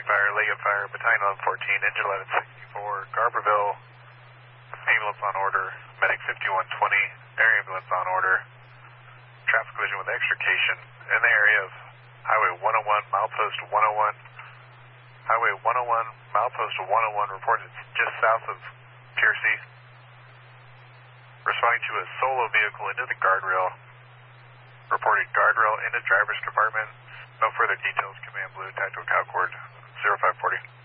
Fire, Leggett Fire, Battalion 1114, Engine 1164, Garberville, ambulance on order, Medic 5120, air ambulance on order, traffic collision with extrication in the area of Highway 101, milepost 101. Highway 101, milepost 101, reported just south of Piercy. Responding to a solo vehicle into the guardrail. Reported guardrail into driver's compartment. No further details. Command Blue, Tactical Concorde 0540.